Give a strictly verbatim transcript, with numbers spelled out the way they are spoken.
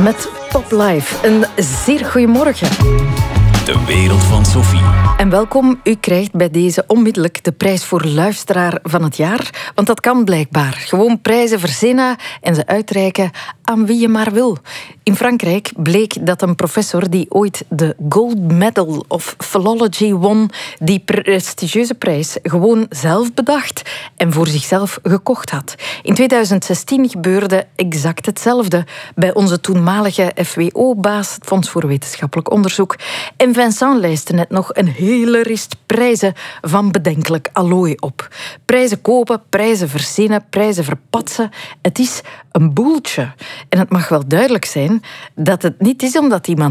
met Pop Life. Een zeer goeiemorgen. De wereld van Sophie. En welkom. U krijgt bij deze onmiddellijk de prijs voor luisteraar van het jaar. Want dat kan blijkbaar. Gewoon prijzen verzinnen en ze uitreiken aan wie je maar wil. In Frankrijk bleek dat een professor die ooit de Gold Medal of Philology won, die prestigieuze prijs gewoon zelf bedacht en voor zichzelf gekocht had. In tweeduizend zestien gebeurde exact hetzelfde bij onze toenmalige F W O-baas, het Fonds voor Wetenschappelijk Onderzoek. En Vincent lijstte net nog een hele rist prijzen van bedenkelijk allooi op. Prijzen kopen, prijzen verzinnen, prijzen verpatsen. Het is een boeltje. En het mag wel duidelijk zijn dat het niet is omdat iemand